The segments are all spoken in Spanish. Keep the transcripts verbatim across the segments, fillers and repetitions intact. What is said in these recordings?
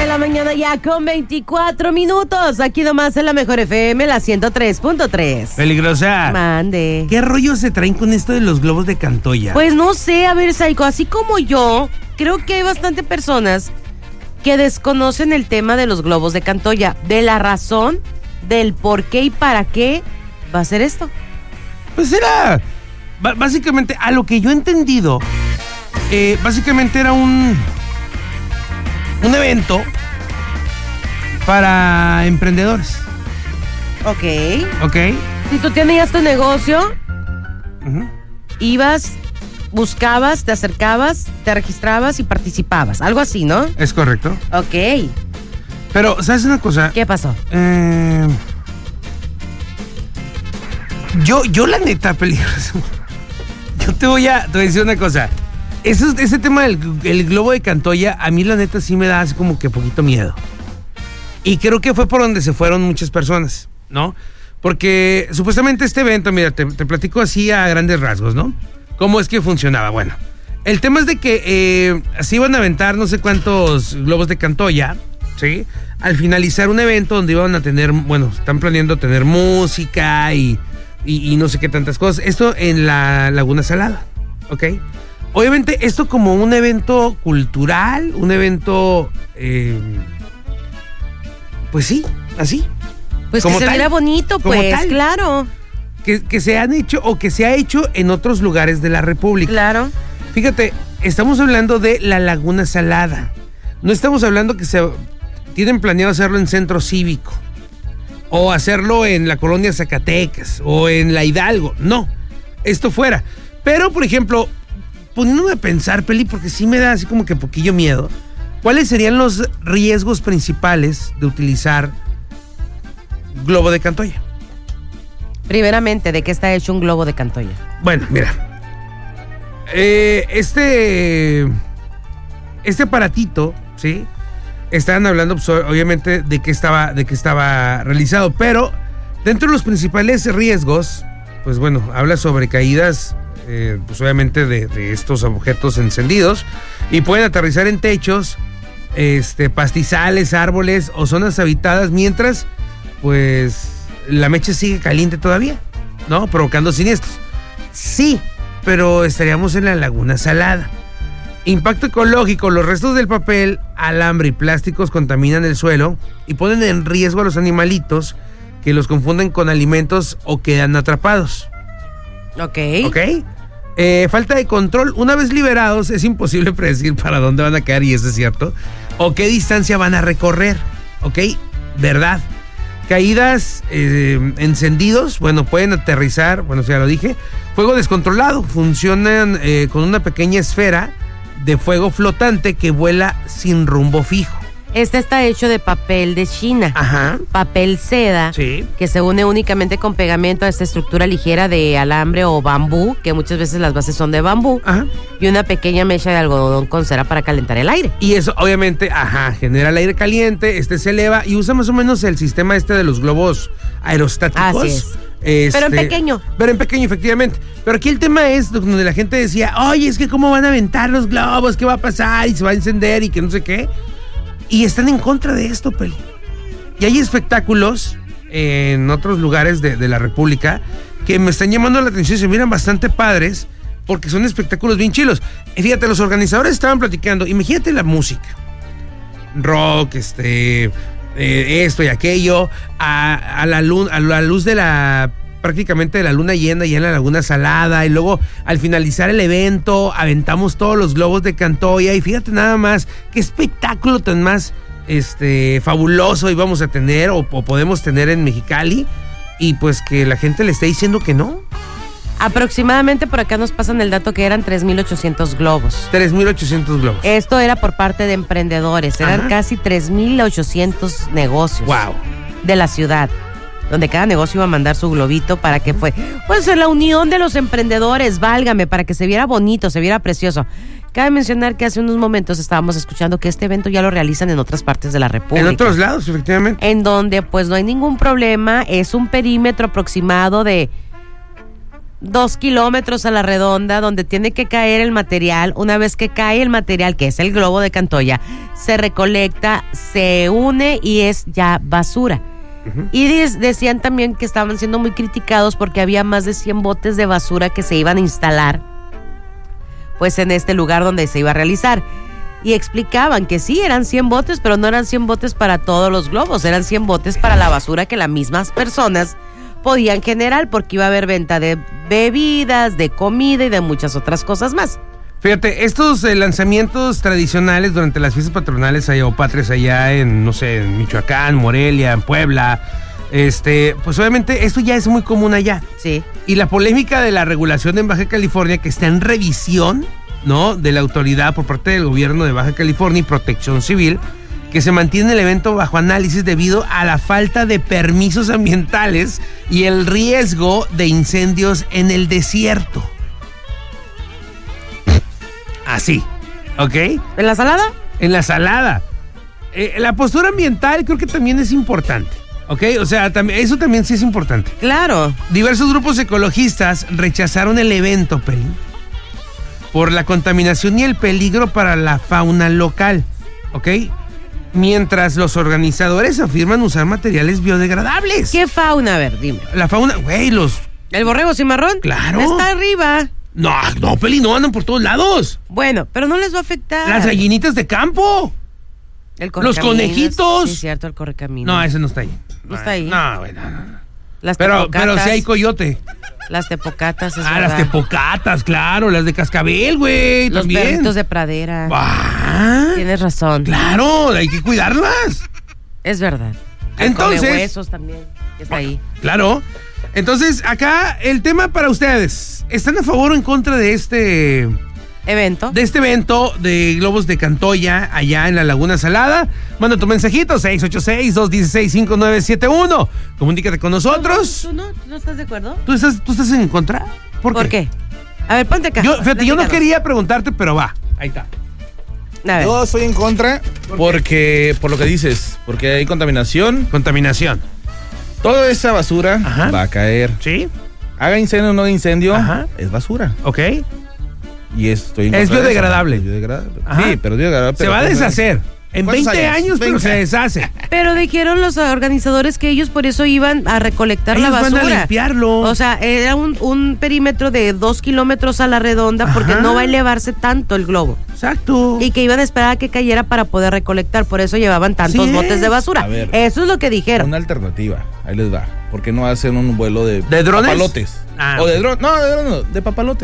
la mañana ya con veinticuatro minutos. Aquí nomás en la Mejor F M, la ciento tres punto tres. Peligrosa. Mande. ¿Qué rollo se traen con esto de los globos de Cantoya? Pues no sé, a ver, Saiko, así como yo, creo que hay bastante personas que desconocen el tema de los globos de Cantoya, de la razón, del por qué y para qué va a ser esto. Pues era, b- básicamente, a lo que yo he entendido, eh, básicamente era un, un evento para emprendedores. Ok. ¿Ok? Si tú tenías tu negocio, Uh-huh. ibas, buscabas, te acercabas, te registrabas y participabas. Algo así, ¿no? Es correcto. Ok. Pero, ¿sabes una cosa? ¿Qué pasó? Eh, yo, yo la neta, peligroso. Yo te voy a, te voy a decir una cosa. Eso, ese tema del el globo de Cantoya, a mí la neta sí me da así como que poquito miedo. Y creo que fue por donde se fueron muchas personas, ¿no? Porque supuestamente este evento, mira, te, te platico así a grandes rasgos, ¿no? ¿Cómo es que funcionaba? Bueno, el tema es de que eh, se iban a aventar no sé cuántos globos de Cantoya, ¿sí? Al finalizar un evento donde iban a tener, bueno, están planeando tener música y, y, y no sé qué tantas cosas. Esto en la Laguna Salada, ¿ok? Obviamente esto como un evento cultural, un evento, eh, pues sí, así. Pues Como que se tal. viera bonito, Como pues, tal. claro. Que, que se han hecho o que se ha hecho en otros lugares de la República. Claro. Fíjate, estamos hablando de la Laguna Salada. No estamos hablando que se tienen planeado hacerlo en Centro Cívico o hacerlo en la colonia Zacatecas o en la Hidalgo. No, esto fuera. Pero, por ejemplo, poniéndome a pensar, Peli, porque sí me da así como que poquillo miedo, ¿cuáles serían los riesgos principales de utilizar globo de Cantoya? Primeramente, ¿de qué está hecho un globo de Cantoya? Bueno, mira. Eh, este. Este aparatito, ¿sí? Estaban hablando, pues, obviamente, de que estaba, de que estaba realizado. Pero, dentro de los principales riesgos, pues bueno, habla sobre caídas, eh, pues obviamente, de, de estos objetos encendidos. Y pueden aterrizar en techos, este, pastizales, árboles o zonas habitadas, mientras, pues, la mecha sigue caliente todavía, ¿no? Provocando siniestros. Sí, pero estaríamos en la Laguna Salada. Impacto ecológico: los restos del papel, alambre y plásticos contaminan el suelo y ponen en riesgo a los animalitos que los confunden con alimentos o quedan atrapados. Ok. ¿Ok? Eh, falta de control: una vez liberados es imposible predecir para dónde van a caer, y eso es cierto, o qué distancia van a recorrer. ¿Ok? ¿Verdad? Caídas, eh, encendidos, bueno, pueden aterrizar, bueno, ya lo dije. Fuego descontrolado: funcionan eh, con una pequeña esfera de fuego flotante que vuela sin rumbo fijo. Este está hecho de papel de China. Ajá. Papel seda. Sí. Que se une únicamente con pegamento a esta estructura ligera de alambre o bambú, que muchas veces las bases son de bambú. Ajá. Y una pequeña mecha de algodón con cera para calentar el aire. Y eso, obviamente, ajá, genera el aire caliente, este se eleva y usa más o menos el sistema este de los globos aerostáticos. Así es. Este, Pero en pequeño. Pero en pequeño, efectivamente. Pero aquí el tema es donde la gente decía, oye, es que cómo van a aventar los globos, qué va a pasar y se va a encender y que no sé qué. Y están en contra de esto, Peli. Y hay espectáculos en otros lugares de, de la República que me están llamando la atención y se miran bastante padres porque son espectáculos bien chilos. Y fíjate, los organizadores estaban platicando, imagínate la música. Rock, este, eh, esto y aquello, a, a, la luz, a la luz de la, prácticamente de la luna llena ya en la Laguna Salada, y luego al finalizar el evento aventamos todos los globos de Cantoya y fíjate nada más qué espectáculo tan más este fabuloso íbamos a tener o, o podemos tener en Mexicali, y pues que la gente le esté diciendo que no. Aproximadamente por acá nos pasan el dato que eran tres mil ochocientos globos. tres mil ochocientos globos. Esto era por parte de emprendedores, eran Ajá. casi tres mil ochocientos negocios. Wow. De la ciudad, donde cada negocio iba a mandar su globito para que fue, pues la unión de los emprendedores, válgame, para que se viera bonito, se viera precioso. Cabe mencionar que hace unos momentos estábamos escuchando que este evento ya lo realizan en otras partes de la República. En otros lados, efectivamente. En donde pues no hay ningún problema, es un perímetro aproximado de dos kilómetros a la redonda, donde tiene que caer el material. Una vez que cae el material, que es el globo de Cantoya, se recolecta, se une y es ya basura. Uh-huh. Y de- decían también que estaban siendo muy criticados porque había más de cien botes de basura que se iban a instalar pues en este lugar donde se iba a realizar. Y explicaban que sí, eran cien botes, pero no eran cien botes para todos los globos, eran cien botes para la basura que las mismas personas podían generar, porque iba a haber venta de bebidas, de comida y de muchas otras cosas más. Fíjate, estos eh, lanzamientos tradicionales durante las fiestas patronales allá, o patrias allá en, no sé, en Michoacán, Morelia, en Puebla, este, pues obviamente esto ya es muy común allá. Sí. Y la polémica de la regulación en Baja California, que está en revisión, ¿no?, de la autoridad por parte del gobierno de Baja California y Protección Civil, que se mantiene el evento bajo análisis debido a la falta de permisos ambientales y el riesgo de incendios en el desierto. Así, ¿ok? ¿En la salada? En la salada. Eh, la postura ambiental creo que también es importante, ¿ok? O sea, también, eso también sí es importante. Claro. Diversos grupos ecologistas rechazaron el evento, Peli, por la contaminación y el peligro para la fauna local, ¿ok? Mientras los organizadores afirman usar materiales biodegradables. ¿Qué fauna? A ver, dime. La fauna, güey, los... ¿El borrego cimarrón? Claro. Está arriba. No, no, Peli, no andan por todos lados. Bueno, pero no les va a afectar. Las gallinitas de campo. El Los correcaminos. conejitos. Sí, es cierto, el correcaminos. No, ese no está ahí. No está ahí. No, güey, no, no. Las Pero, tepocatas. pero sí hay coyote. Las tepocatas, es Ah, verdad. las tepocatas, claro, las de cascabel, güey, Los también. perritos de pradera. Ah, Tienes razón. claro, hay que cuidarlas. Es verdad. El Entonces- come huesos también, que está ahí. Claro. Entonces, acá el tema para ustedes. ¿Están a favor o en contra de este Evento. de este evento de globos de Cantoya allá en la Laguna Salada? Manda tu mensajito seis ocho seis, dos uno seis, cinco nueve siete uno. Comunícate con nosotros. ¿Tú no, ¿Tú no estás de acuerdo? ¿Tú estás, tú estás en contra? ¿Por, ¿Por qué? A ver, ponte acá. Yo, fíjate, yo no Platícanos. quería preguntarte, pero va. Ahí está. A ver. Yo estoy en contra porque, por lo que dices, porque hay contaminación. Contaminación. Toda esa basura Ajá. va a caer. ¿Sí? Haga incendio o no incendio, Ajá. es basura. ¿Ok? Y estoy en Es contra de biodegradable. eso. Es biodegradable. Ajá. Sí, pero es biodegradable. Se pero va a ¿cuántos deshacer. En ¿Cuántos veinte años? años, pero veinte. se deshace. Pero dijeron los organizadores que ellos por eso iban a recolectar Ellos la van basura. a limpiarlo. O sea, era un, un perímetro de dos kilómetros a la redonda porque Ajá. no va a elevarse tanto el globo. Exacto. Y que iban a esperar a que cayera para poder recolectar. Por eso llevaban tantos Así botes es. de basura. A ver. Eso es lo que dijeron. Una alternativa, ahí les va. ¿Por qué no hacen un vuelo de, ¿De drones? papalotes? Ah, o de ok. drones, no, de drones no, de papalotes.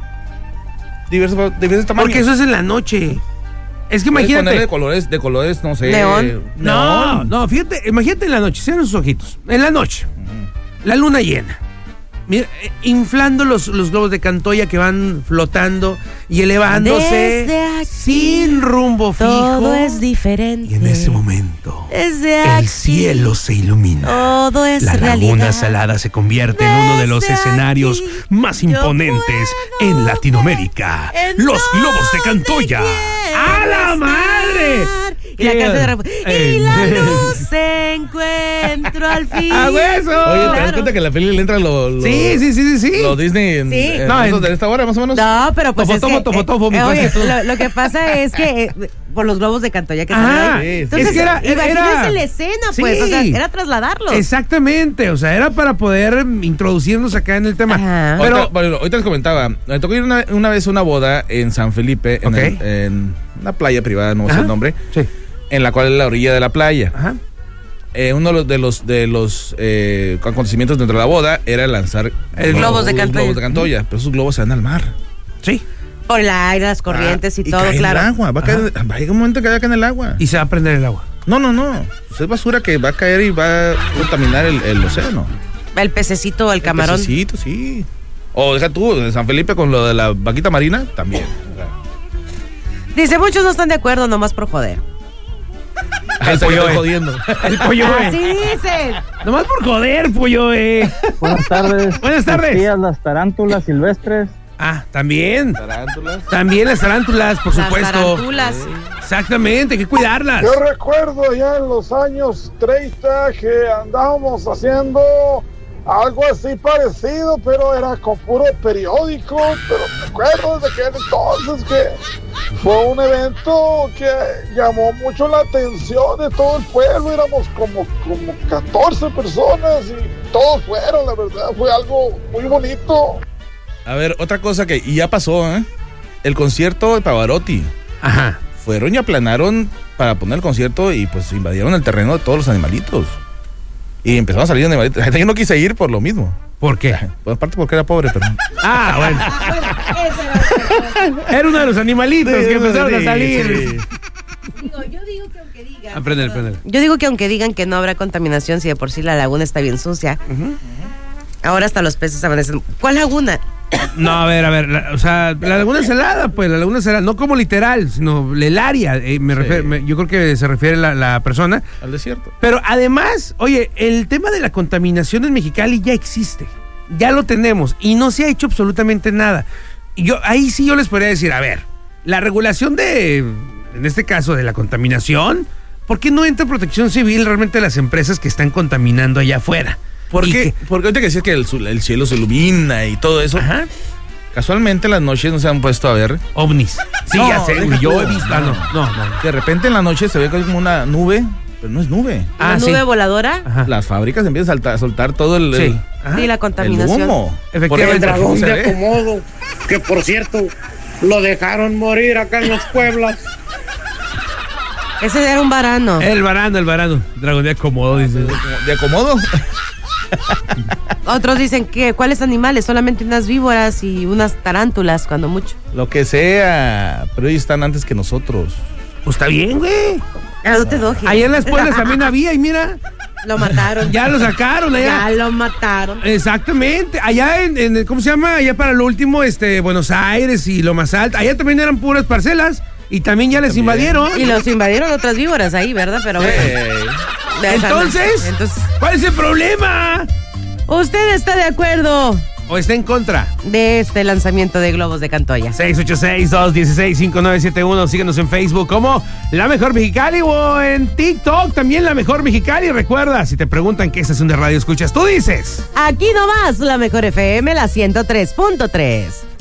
Diversos, diversos tamaños. Porque eso es en la noche. Es que Puedes ponerle imagínate. de colores, de colores, no sé. Neón. No, neón. no, fíjate, imagínate en la noche, cierran sus ojitos. En la noche, la luna llena. Mira, eh, inflando los, los globos de Cantoya que van flotando y elevándose Desde aquí, sin rumbo fijo. Todo es diferente. Y en ese momento, Desde aquí, el cielo se ilumina. todo es La realidad. Laguna Salada se convierte en uno de los Desde escenarios aquí, más yo imponentes puedo en Latinoamérica. en Los globos de Cantoya. donde ¡A la quiero madre! estar. Y la ¿Qué? canción de rap- Eh. Y la luz encuentro al fin. ¡A hueso! Oye, ¿te das Claro. cuenta que en la peli le entra lo, lo, Sí, sí, sí, sí, sí. lo Disney en, Sí. en No, esos en- de esta hora, más o menos? No, pero pues Tofo, es que, tofo, tofo, eh, mi oye, cuate, tú. lo, lo que pasa es que eh, por los globos de Cantoya que Ajá. salen ahí. Sí, Entonces, es que era- era- imagínense la escena, pues, Sí. o sea, era trasladarlos. Exactamente, o sea, era para poder mm, introducirnos acá en el tema. Ajá. Pero, ahorita, bueno, ahorita les comentaba, me tocó ir una, una vez a una boda en San Felipe, en, Ok. el- en una playa privada, no sé Ajá. el nombre, sí, en la cual es la orilla de la playa. ajá. Eh, uno de los, de los, de los eh, acontecimientos dentro de la boda era lanzar El globos de los Cantoya. globos de Cantoya, pero esos globos se van al mar. Sí. Por el aire, las corrientes Ah, y todo, cae claro. En el agua, va a, caer, va a llegar un momento que va a caer en el agua. Y se va a prender el agua. No, no, no. Pues es basura que va a caer y va a contaminar el, el océano. El pececito, el camarón. El pececito, sí. O deja tú, en San Felipe con lo de la vaquita marina, también. O sea, Dice, muchos no están de acuerdo, nomás por joder. hasta que pollo, estoy eh. jodiendo. El pollo, Así eh. dicen. Nomás por joder, pollo, eh. Buenas tardes. Buenas tardes. Tías, las tarántulas silvestres. Ah, también. Tarántulas. También las tarántulas, por Las supuesto. tarántulas. Exactamente, hay que cuidarlas. Yo recuerdo ya en los años treinta que andábamos haciendo Algo así parecido, pero era con puro periódico. Pero me acuerdo desde aquel entonces que fue un evento que llamó mucho la atención de todo el pueblo. Éramos como, como catorce personas y todos fueron, la verdad. Fue algo muy bonito. A ver, otra cosa que y ya pasó, ¿eh? El concierto de Pavarotti. Ajá. Fueron y aplanaron para poner el concierto y pues invadieron el terreno de todos los animalitos. Y empezaron a salir animalitos. Yo no quise ir por lo mismo. ¿Por qué? Pues aparte porque era pobre, pero... Ah, bueno. Era uno de los animalitos Sí, que empezaron sí, a salir. sí. Digo, yo digo que aunque digan... Aprende, aprende. Yo digo que aunque digan que no habrá contaminación, si de por sí la laguna está bien sucia, Uh-huh. ahora hasta los peces amanecen. ¿Cuál laguna? No, a ver, a ver, la- o sea, la laguna salada, pues, la laguna salada, no como literal, sino el área, eh, me Sí. refiero- me- yo creo que se refiere la, la persona. Al desierto. Pero además, oye, el tema de la contaminación en Mexicali ya existe, ya lo tenemos y no se ha hecho absolutamente nada. Y Yo, ahí sí yo les podría decir, a ver, la regulación de, en este caso, de la contaminación, ¿por qué no entra protección civil realmente a las empresas que están contaminando allá afuera? ¿Por Y qué? que- Porque ahorita que decías que el, su- el cielo se ilumina y todo eso. Ajá. Casualmente en las noches no se han puesto a ver. Ovnis. Sí, No, ya sé, deja yo tú. he visto. Ah, no, no, no. De repente en la noche se ve como una nube, pero no es nube. ¿La Ah, nube sí. voladora? Ajá. Las fábricas empiezan a, saltar- a soltar todo el, Sí. el- Ajá. Sí, la el contaminación. humo. Efectivamente. Porque Dragón se de ve. Acomodo, que por cierto, lo dejaron morir acá en los Pueblas. Ese era un varano. El varano, el varano. Dragón de acomodo, dice. ¿De acomodo? Otros dicen que, ¿cuáles animales? Solamente unas víboras y unas tarántulas, cuando mucho. Lo que sea, pero ellos están antes que nosotros. Pues está bien, güey. Ah, no te enojes. Allá en las pueblas también había y mira, Lo mataron. ya lo sacaron Ya allá. lo mataron. Exactamente. Allá en, en- ¿cómo se llama? Allá para lo último, este, Buenos Aires y lo más alto. Allá también eran puras parcelas y también ya les También. invadieron. Y los invadieron otras víboras ahí, ¿verdad? Pero bueno. Ey. Ya esa no. Entonces, Entonces, ¿cuál es el problema? ¿usted está de acuerdo ¿O está en contra? de este lanzamiento de globos de Cantoya? seis ocho seis, dos uno seis, cinco nueve siete uno. Síguenos en Facebook como La Mejor Mexicali o en TikTok también La Mejor Mexicali. Recuerda, si te preguntan qué estación de radio escuchas, tú dices. Aquí nomás, la mejor F M, la ciento tres punto tres.